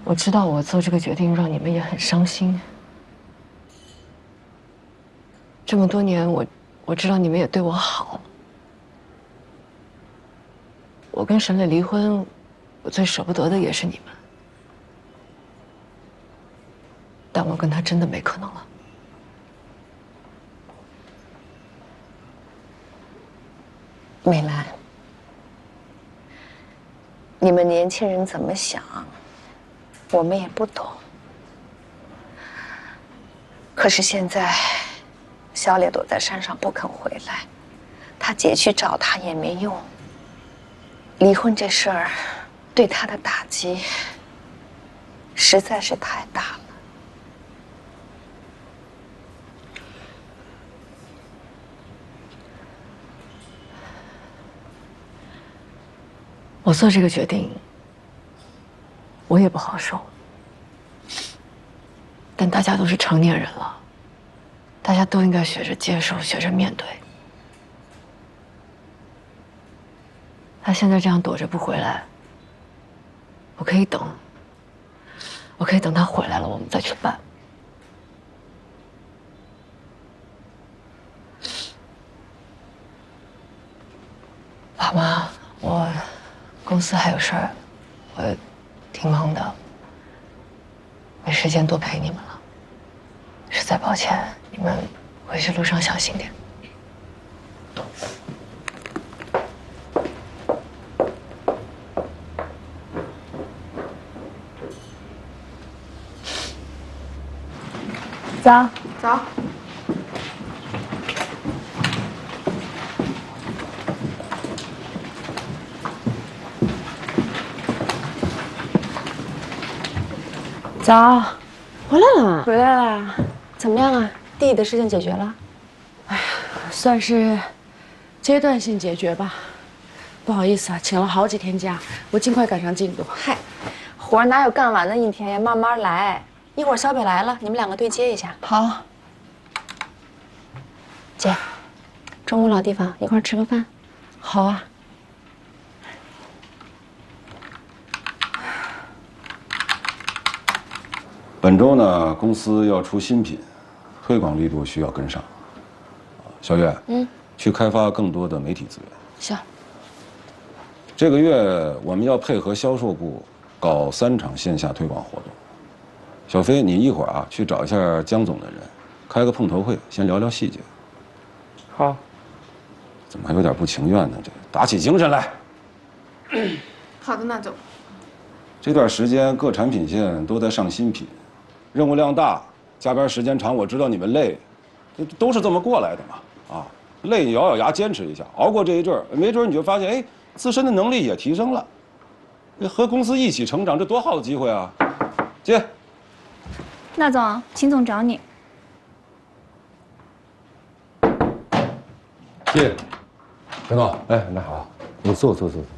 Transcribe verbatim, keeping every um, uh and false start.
我知道我做这个决定让你们也很伤心。这么多年，我我知道你们也对我好。我跟沈磊离婚，我最舍不得的也是你们。但我跟他真的没可能了。 美兰，你们年轻人怎么想，我们也不懂。可是现在，小烈躲在山上不肯回来，他姐去找他也没用。离婚这事儿，对他的打击实在是太大了。 我做这个决定，我也不好受。但大家都是成年人了，大家都应该学着接受，学着面对。他现在这样躲着不回来，我可以等，我可以等他回来了，我们再去办。爸妈，我公司还有事儿，我挺忙的，没时间多陪你们了，实在抱歉。你们回去路上小心点。 早早。早， 回来了， 回来啦？ 怎么样啊？弟弟的事情解决了？ 哎呀，算是阶段性解决吧。不好意思啊，请了好几天假，我尽快赶上进度。 嗨，活哪有干完的一天呀？慢慢来。一会儿小北来了，你们两个对接一下。 好。 姐，中午老地方一块儿吃个饭。 好啊。 本周呢，公司要出新品，推广力度需要跟上。小月，嗯，去开发更多的媒体资源。 行。 这个月我们要配合销售部搞三场线下推广活动。小飞，你一会儿啊去找一下江总的人，开个碰头会，先聊聊细节。 好。 怎么还有点不情愿呢？这打起精神来。 好的，那总。 这段时间各产品线都在上新品。任务量大，加班时间长，我知道你们累，都是这么过来的嘛。啊，累你咬咬牙坚持一下，熬过这一阵儿，没准你就发现，哎，自身的能力也提升了，和公司一起成长，这多好的机会啊！接。 那总，秦总找你。 谢谢，陈总。哎，那好，你坐坐坐坐。